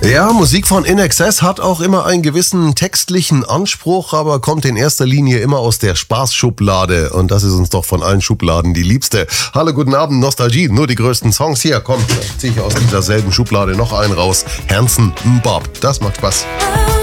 Ja, Musik von INXS hat auch immer einen gewissen textlichen Anspruch, aber kommt in erster Linie immer aus der Spaßschublade. Und das ist uns doch von allen Schubladen die liebste. Hallo, guten Abend, Nostalgie, nur die größten Songs. Hier, komm, zieh ich aus dieser selben Schublade noch einen raus. Hanson Bob, das macht Spaß.